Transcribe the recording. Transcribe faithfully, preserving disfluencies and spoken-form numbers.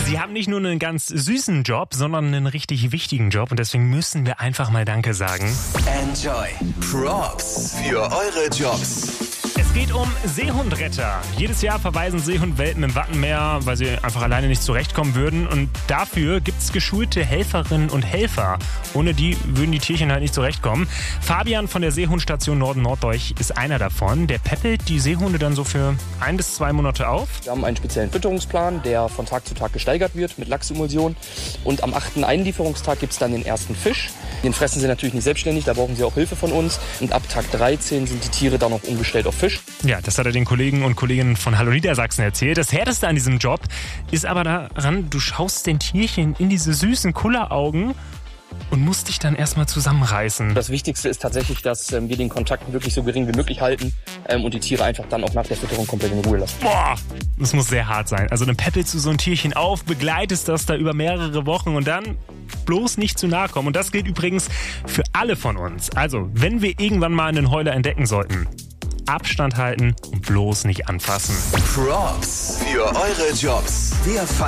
Sie haben nicht nur einen ganz süßen Job, sondern einen richtig wichtigen Job und deswegen müssen wir einfach mal Danke sagen. Enjoy. Props für eure Jobs. Es geht um Seehundretter. Jedes Jahr verweisen Seehundwelpen im Wattenmeer, weil sie einfach alleine nicht zurechtkommen würden. Und dafür gibt es geschulte Helferinnen und Helfer. Ohne die würden die Tierchen halt nicht zurechtkommen. Fabian von der Seehundstation Norden-Norddeuch ist einer davon. Der peppelt die Seehunde dann so für ein bis zwei Monate auf. Wir haben einen speziellen Fütterungsplan, der von Tag zu Tag gesteigert wird mit Lachsemulsion. Und am achten Einlieferungstag gibt es dann den ersten Fisch. Den fressen sie natürlich nicht selbstständig, da brauchen sie auch Hilfe von uns. Und ab Tag dreizehn sind die Tiere dann noch umgestellt auf Fisch. Ja, das hat er den Kollegen und Kolleginnen von Hallo Niedersachsen erzählt. Das Härteste an diesem Job ist aber daran, du schaust den Tierchen in diese süßen Kulleraugen und musst dich dann erstmal zusammenreißen. Das Wichtigste ist tatsächlich, dass ähm, wir den Kontakt wirklich so gering wie möglich halten ähm, und die Tiere einfach dann auch nach der Fütterung komplett in Ruhe lassen. Boah, das muss sehr hart sein. Also dann peppelst du so ein Tierchen auf, begleitest das da über mehrere Wochen und dann bloß nicht zu nahe kommen. Und das gilt übrigens für alle von uns. Also, wenn wir irgendwann mal einen Heuler entdecken sollten, Abstand halten und bloß nicht anfassen. Props für eure Jobs. Der